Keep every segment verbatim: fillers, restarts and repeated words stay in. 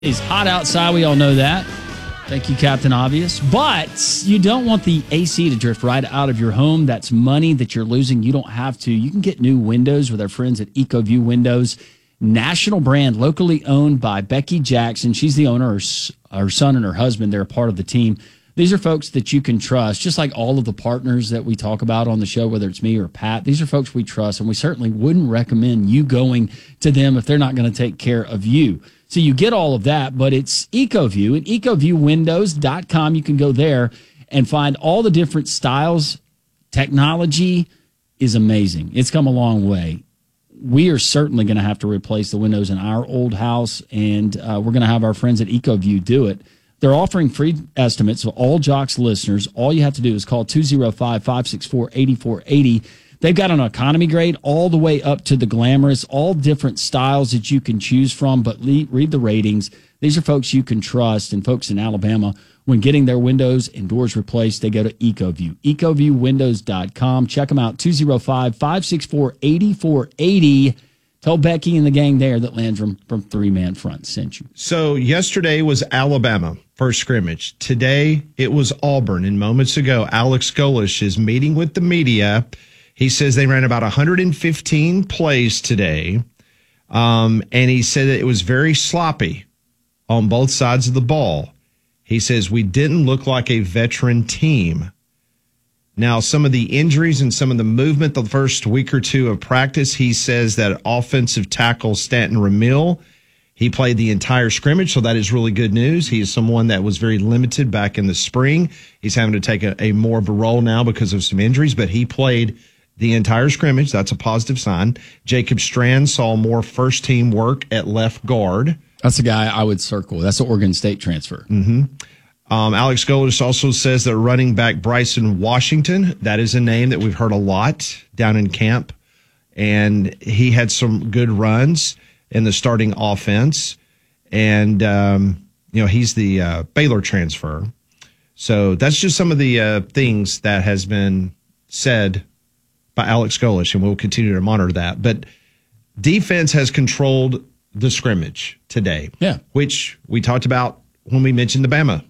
It's hot outside. We all know that. Thank you, Captain Obvious. But you don't want the A C to drift right out of your home. That's money that you're losing. You don't have to. You can get new windows with our friends at EcoView Windows. National brand, locally owned by Becky Jackson. She's the owner. Her, her son and her husband, they're a part of the team. These are folks that you can trust, just like all of the partners that we talk about on the show, whether it's me or Pat. These are folks we trust, and we certainly wouldn't recommend you going to them if they're not going to take care of you. So you get all of that, but it's EcoView. At ecoview windows dot com, you can go there and find all the different styles. Technology is amazing. It's come a long way. We are certainly going to have to replace the windows in our old house, and uh, we're going to have our friends at EcoView do it. They're offering free estimates. So all Jocks listeners, all you have to do is call two oh five, five six four, eight four eight zero. They've got an economy grade all the way up to the glamorous, all different styles that you can choose from. But read the ratings. These are folks you can trust. And folks in Alabama, when getting their windows and doors replaced, they go to EcoView. ecoview windows dot com. Check them out, two oh five, five six four, eight four eight zero. Tell Becky and the gang there that Landrum from Three Man Front sent you. So yesterday was Alabama, first scrimmage. Today it was Auburn. And moments ago, Alex Golesh is meeting with the media. He says they ran about one hundred fifteen plays today. Um, and he said that it was very sloppy on both sides of the ball. He says we didn't look like a veteran team. Now, some of the injuries and some of the movement the first week or two of practice, he says that offensive tackle Stanton Ramil, he played the entire scrimmage, so that is really good news. He is someone that was very limited back in the spring. He's having to take a, a more of a role now because of some injuries, but he played the entire scrimmage. That's a positive sign. Jacob Strand saw more first-team work at left guard. That's a guy I would circle. That's an Oregon State transfer. Mm-hmm. Um, Alex Golesh also says that running back Bryson Washington, that is a name that we've heard a lot down in camp, and he had some good runs in the starting offense, and um, you know he's the uh, Baylor transfer. So that's just some of the uh, things that has been said by Alex Golesh, and we'll continue to monitor that. But defense has controlled the scrimmage today, yeah, which we talked about when we mentioned the Bama.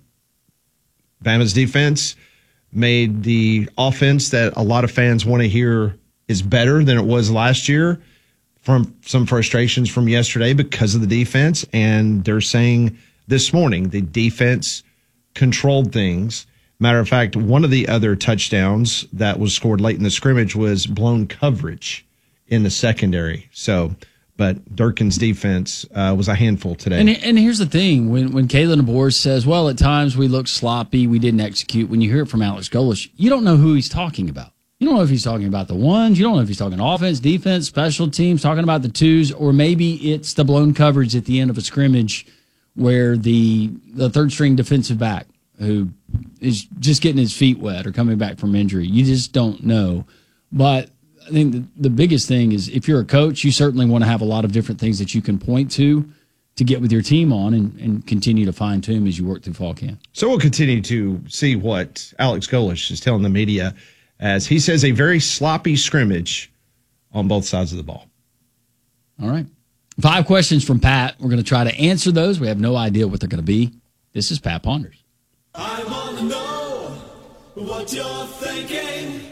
Bama's defense made the offense that a lot of fans want to hear is better than it was last year, from some frustrations from yesterday because of the defense. And they're saying this morning the defense controlled things. Matter of fact, one of the other touchdowns that was scored late in the scrimmage was blown coverage in the secondary. So, but Durkin's defense uh, was a handful today. And, and here's the thing. When when Kalen DeBoer says, well, at times we looked sloppy, we didn't execute, when you hear it from Alex Golesh, you don't know who he's talking about. You don't know if he's talking about the ones. You don't know if he's talking offense, defense, special teams, talking about the twos, or maybe it's the blown coverage at the end of a scrimmage where the the third-string defensive back who is just getting his feet wet or coming back from injury. You just don't know. But I think the, the biggest thing is if you're a coach, you certainly want to have a lot of different things that you can point to to get with your team on and, and continue to fine-tune as you work through fall camp. So we'll continue to see what Alex Golesh is telling the media, as he says a very sloppy scrimmage on both sides of the ball. All right. Five questions from Pat. We're going to try to answer those. We have no idea what they're going to be. This is Pat Ponders. I want to know what you're thinking.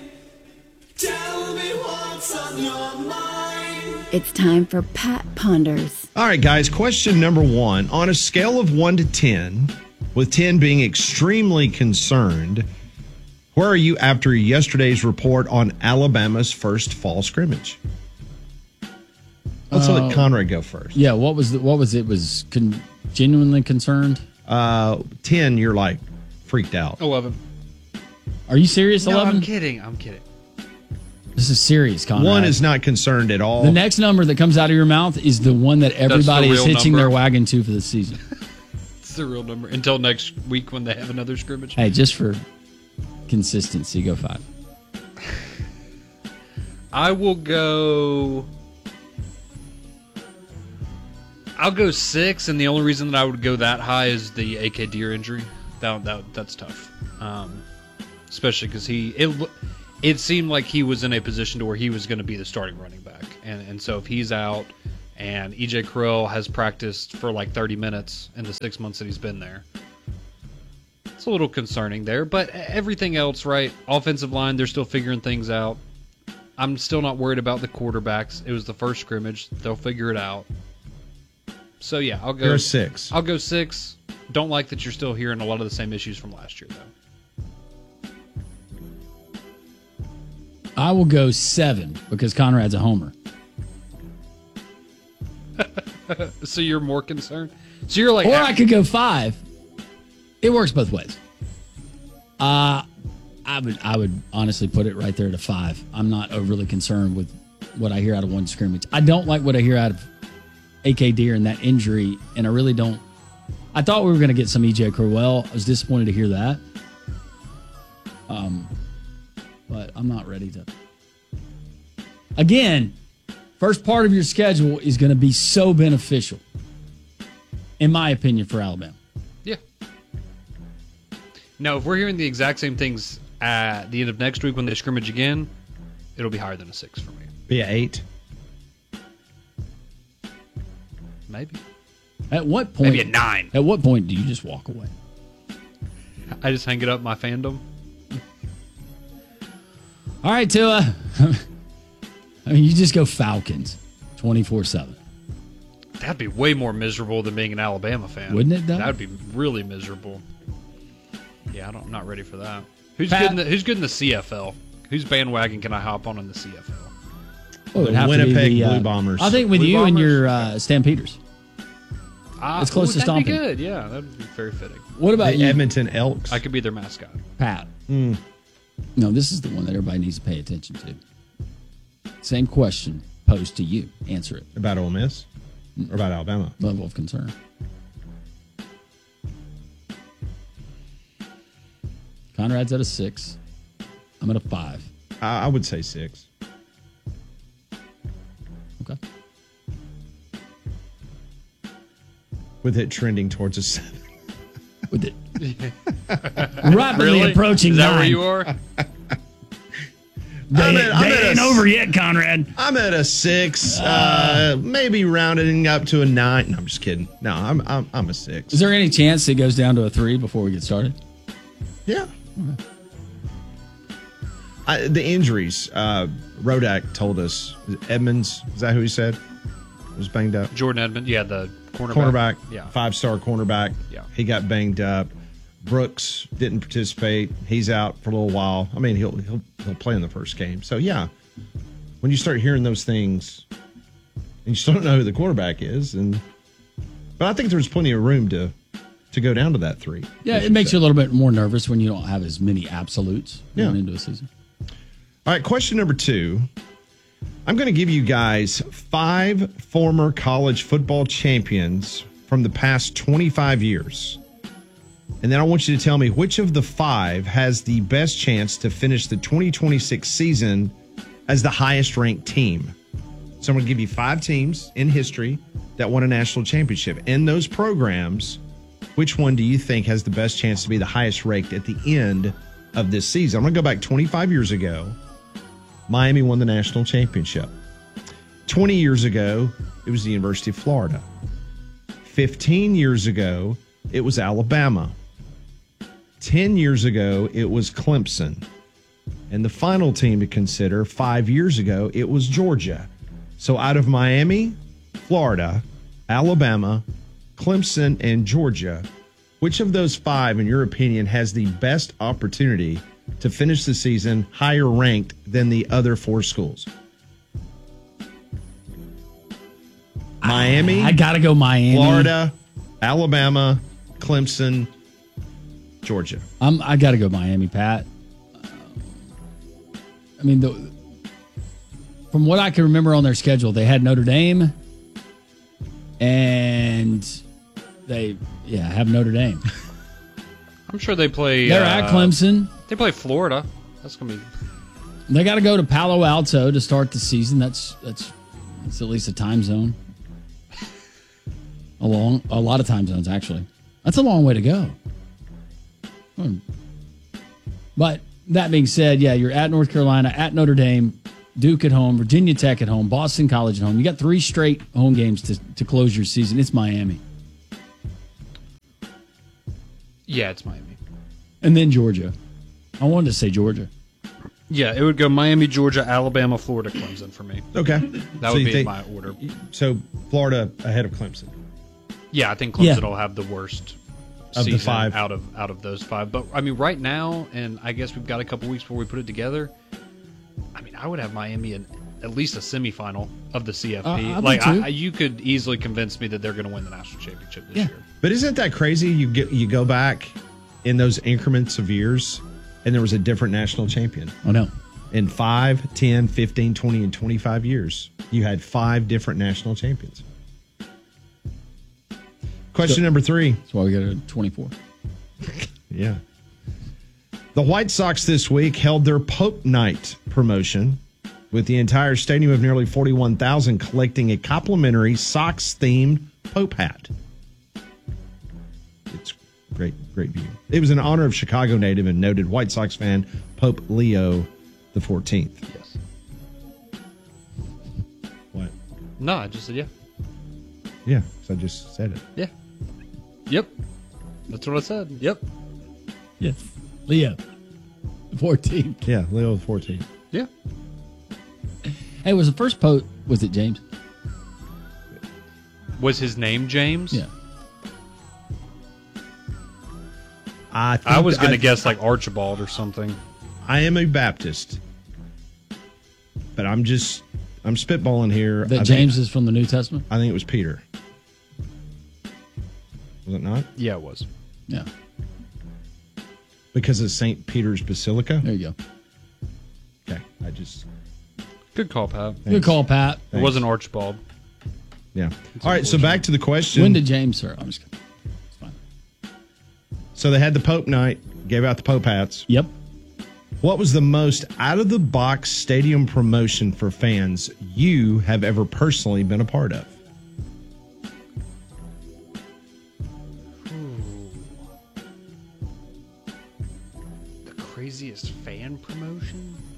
Tell me what's on your mind. It's time for Pat Ponders. All right, guys, question number one. On a scale of one to ten, with ten being extremely concerned, where are you after yesterday's report on Alabama's first fall scrimmage? Let's uh, let Conrad go first. Yeah, what was the, what was it? Was con- genuinely concerned? Uh, ten, you're like freaked out. eleven. Are you serious, no, eleven? I'm kidding. I'm kidding. This is serious, Conrad. One is not concerned at all. The next number that comes out of your mouth is the one that everybody is hitching number. their wagon to for the season. It's the real number. Until next week when they have another scrimmage. Hey, just for consistency, go five. I will go... I'll go six, and the only reason that I would go that high is the A K Deer injury. That, that That's tough. Um, especially because he... It, It seemed like he was in a position to where he was going to be the starting running back. And and so if he's out and E J Crowell has practiced for like thirty minutes in the six months that he's been there. It's a little concerning there, but everything else, right? Offensive line, they're still figuring things out. I'm still not worried about the quarterbacks. It was the first scrimmage. They'll figure it out. So, yeah, I'll go You're a six. I'll go six. Don't like that you're still hearing a lot of the same issues from last year, though. I will go seven because Conrad's a homer. So you're more concerned? So you're like... Or I could go five. It works both ways. Uh, I would I would honestly put it right there at a five. I'm not overly concerned with what I hear out of one scrimmage. I don't like what I hear out of A K Deer and that injury, and I really don't. I thought we were going to get some E J Crowell. I was disappointed to hear that. Um, but I'm not ready to. Again, first part of your schedule is going to be so beneficial, in my opinion, for Alabama. Yeah. No, if we're hearing the exact same things at the end of next week when they scrimmage again, it'll be higher than a six for me. Be a eight. Maybe. At what point? Maybe a nine. At what point do you just walk away? I just hang it up my fandom. All right, Tua. I mean, you just go Falcons twenty-four seven. That'd be way more miserable than being an Alabama fan. Wouldn't it, though? That'd be really miserable. Yeah, I don't, I'm not ready for that. Who's Pat- good in the, who's good in the C F L? Whose bandwagon can I hop on in the C F L? Oh, it'd The have to Winnipeg be the, uh, Blue Bombers. I think with Blue you and Bombers? your uh, Stampeders. Ah, It's close ooh, to that'd be stomping. good. Yeah, that'd be very fitting. What about The you, Edmonton Elks. I could be their mascot. Pat? No, this is the one that everybody needs to pay attention to. Same question posed to you. Answer it. About Ole Miss? Or about Alabama? Level of concern. Conrad's at a six. I'm at a five. I, I would say six. Okay. With it trending towards a seven. With it rapidly Really? approaching Is that nine. where you are? They, I'm at- I'm they at a ain't s- over yet, Conrad. I'm at a six, uh, maybe rounding up to a nine. No, I'm just kidding. No, I'm I'm, I'm a six. Is there any chance it goes down to a three before we get started? Yeah. I, the injuries. Uh, Rodak told us. Edmonds, is that who he said? Was banged up. Jordan Edmond. Yeah, the cornerback. Cornerback. Yeah. Five star cornerback. Yeah. He got banged up. Brooks didn't participate. He's out for a little while. I mean, he'll he'll he'll play in the first game. So yeah, when you start hearing those things, and you still don't know who the quarterback is, and but I think there's plenty of room to to go down to that three. Yeah, it makes you a little bit more nervous when you don't have as many absolutes going Yeah. into a season. All right, question number two. I'm going to give you guys five former college football champions from the past twenty-five years. And then I want you to tell me which of the five has the best chance to finish the twenty twenty-six season as the highest ranked team. So I'm going to give you five teams in history that won a national championship. In those programs, which one do you think has the best chance to be the highest ranked at the end of this season? I'm going to go back twenty-five years ago. Miami won the national championship. twenty years ago, it was the University of Florida. fifteen years ago, it was Alabama. ten years ago, it was Clemson. And the final team to consider, five years ago, it was Georgia. So out of Miami, Florida, Alabama, Clemson, and Georgia, which of those five, in your opinion, has the best opportunity to finish the season higher ranked than the other four schools? Miami, I got to go Miami. Florida, Alabama, Clemson, Georgia. I'm, I got to go Miami, Pat. Uh, I mean, the, from what I can remember on their schedule, they had Notre Dame, and they, yeah, have Notre Dame. I'm sure they play. They're uh, at Clemson. They play Florida. That's gonna be. They got to go to Palo Alto to start the season. That's that's that's at least a time zone. A long, a lot of time zones actually. That's a long way to go. Hmm. But that being said, yeah, you're at North Carolina, at Notre Dame, Duke at home, Virginia Tech at home, Boston College at home. You got three straight home games to, to close your season. It's Miami. Yeah, it's Miami. And then Georgia. I wanted to say Georgia. Yeah, it would go Miami, Georgia, Alabama, Florida, Clemson for me. Okay. That So would you be think- my order. So Florida ahead of Clemson. Yeah, I think Clemson Yeah. will have the worst Of the season five. out of out of those five. But I mean, right now, and I guess we've got a couple weeks before we put it together. I mean, I would have Miami in at least a semifinal of the C F P. Uh, I would like, too. I, you could easily convince me that they're going to win the national championship this Yeah. year. But isn't that crazy? You get you go back in those increments of years, and there was a different national champion. Oh, no. In five, ten, fifteen, twenty, and twenty-five years, you had five different national champions. Question So- number three. That's why we got a twenty-four. Yeah. The White Sox this week held their Pope Night promotion with the entire stadium of nearly forty-one thousand collecting a complimentary Sox-themed Pope hat. It's great, great view. It was in honor of Chicago native and noted White Sox fan Pope Leo the fourteenth. Yes. What? No, I just said yeah. Yeah, so I just said it. Yeah. Yep. That's what I said. Yep. Yes. Leo. The fourteenth. Yeah, Leo the fourteenth. Yeah. Hey, was the first pope, was it James? Was his name James? Yeah. I think I was going I- to guess like Archibald or something. I am a Baptist, but I'm just I'm spitballing here. That I James think, is from the New Testament? I think it was Peter. Was it not? Yeah, it was. Yeah. Because of Saint Peter's Basilica? There you go. Okay, I just Good call, Pat. Good call, Pat. It wasn't Archibald. yeah. All right, so back to the question. When did James, sir? I'm just kidding. It's fine. so they had the Pope night, gave out the Pope hats. Yep. What was the most out of the box stadium promotion for fans you have ever personally been a part of? The craziest fan promotion?